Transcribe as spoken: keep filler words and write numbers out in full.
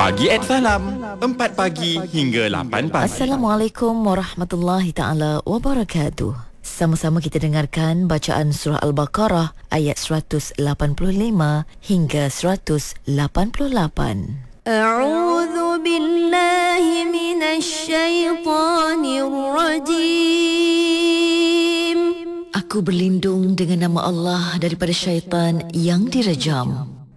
Pagi at Salam, empat pagi hingga lapan pagi. Assalamualaikum warahmatullahi taala wabarakatuh. Sama-sama kita dengarkan bacaan surah Al-Baqarah ayat seratus lapan puluh lima hingga seratus lapan puluh lapan. A'udzu billahi minasy syaithanir rajim. Aku berlindung dengan nama Allah daripada syaitan yang direjam.